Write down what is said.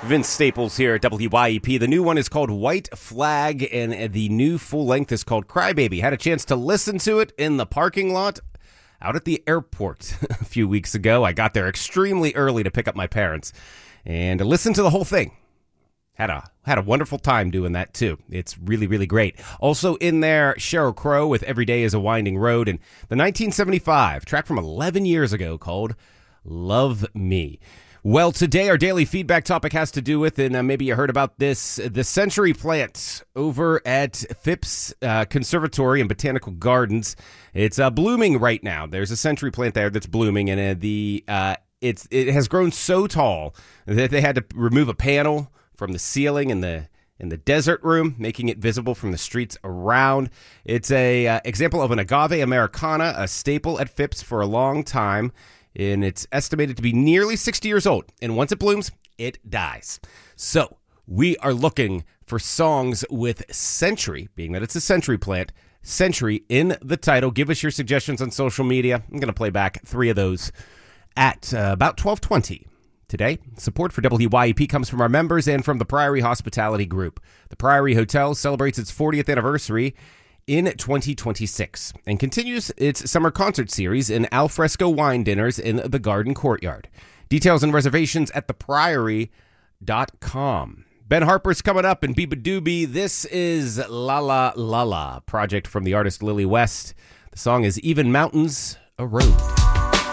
Vince Staples here at WYEP. The new one is called White Flag, and the new full length is called Crybaby. Had a chance to listen to it in the parking lot out at the airport a few weeks ago. I got there extremely early to pick up my parents and listen to the whole thing. Had a wonderful time doing that, too. It's really, really great. Also in there, Sheryl Crow with Every Day is a Winding Road, and the 1975 track from 11 years ago called Love Me. Well, today our daily feedback topic has to do with, and maybe you heard about this, the Century Plant over at Phipps Conservatory and Botanical Gardens. It's blooming right now. There's a Century Plant there that's blooming, and it has grown so tall that they had to remove a panel from the ceiling in the desert room, making it visible from the streets around. It's a example of an agave americana, a staple at Phipps for a long time. And it's estimated to be nearly 60 years old. And once it blooms, it dies. So we are looking for songs with Century, being that it's a Century Plant, Century in the title. Give us your suggestions on social media. I'm going to play back 3 of those at about 12:20 today. Support for WYEP comes from our members and from the Priory Hospitality Group. The Priory Hotel celebrates its 40th anniversary in 2026 and continues its summer concert series in alfresco wine dinners in the garden courtyard. Details and reservations at thepriory.com. Ben Harper's coming up in Biba Doobie. This is La La La La, project from the artist Lily West. The song is Even Mountains, a Road.